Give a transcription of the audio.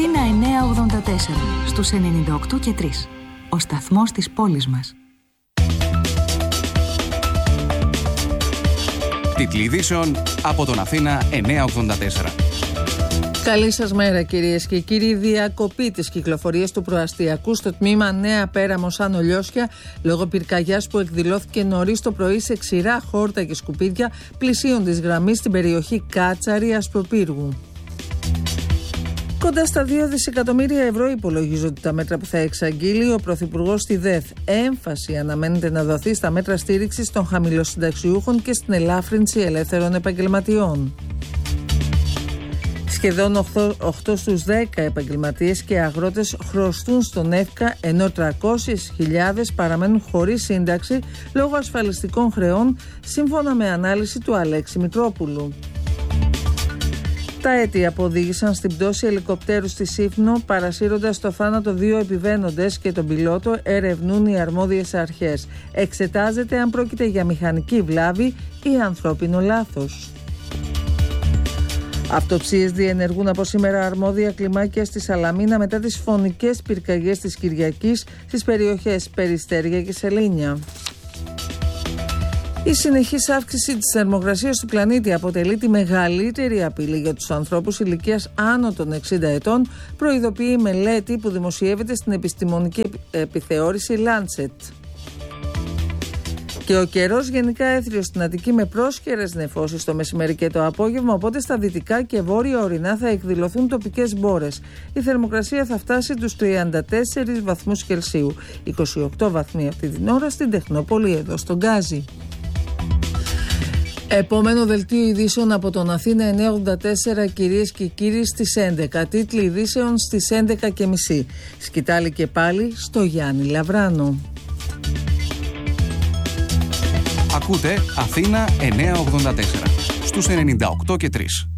Αθήνα 984 στους 98 και 3. Ο σταθμός της πόλης μας. Τίτλοι ειδήσεων από τον Αθήνα 984. Καλή σας μέρα κυρίες και κύριοι. Διακοπή της κυκλοφορίας του προαστιακού στο τμήμα Νέα Πέραμος Άνω Λιώσια λόγω πυρκαγιάς που εκδηλώθηκε νωρίς το πρωί σε ξηρά χόρτα και σκουπίδια πλησίων της γραμμής στην περιοχή Κάτσαρη Ασπροπύργου. Κοντά στα 2 δισεκατομμύρια ευρώ υπολογίζονται τα μέτρα που θα εξαγγείλει ο Πρωθυπουργός στη ΔΕΘ. Έμφαση αναμένεται να δοθεί στα μέτρα στήριξης των χαμηλοσυνταξιούχων και στην ελάφρυνση ελεύθερων επαγγελματιών. Σχεδόν 8 στους 10 επαγγελματίες και αγρότες χρωστούν στον ΕΦΚΑ, ενώ 300.000 παραμένουν χωρίς σύνταξη λόγω ασφαλιστικών χρεών, σύμφωνα με ανάλυση του Αλέξη Μητρόπουλου. Τα αίτια που οδήγησαν στην πτώση ελικοπτέρου στη Σύφνο, παρασύροντας το θάνατο 2 επιβαίνοντες και τον πιλότο, ερευνούν οι αρμόδιες αρχές. Εξετάζεται αν πρόκειται για μηχανική βλάβη ή ανθρώπινο λάθος. Αυτοψίες διενεργούν από σήμερα αρμόδια κλιμάκια στη Σαλαμίνα μετά τις φωνικές πυρκαγιές της Κυριακής στις περιοχές Περιστέρια και Σελήνια. Η συνεχής αύξηση της θερμοκρασίας του πλανήτη αποτελεί τη μεγαλύτερη απειλή για τους ανθρώπους ηλικίας άνω των 60 ετών, προειδοποιεί η μελέτη που δημοσιεύεται στην επιστημονική επιθεώρηση Lancet. Και ο καιρός γενικά έθριος στην Αττική με πρόσχερες νεφώσεις το μεσημέρι και το απόγευμα, οπότε στα δυτικά και βόρεια ορεινά θα εκδηλωθούν τοπικές μπόρες. Η θερμοκρασία θα φτάσει τους 34 βαθμούς Κελσίου, 28 βαθμοί αυτή την ώρα στην Τεχνόπολη εδώ στον Γκάζι. Επόμενο δελτίο ειδήσεων από τον Αθήνα 984 κυρίες και κύριοι στις 11. Τίτλοι ειδήσεων στις 11.30. Σκητάλη και πάλι στο Γιάννη Λαβράνο. Ακούτε Αθήνα 984 στους 98 και 3.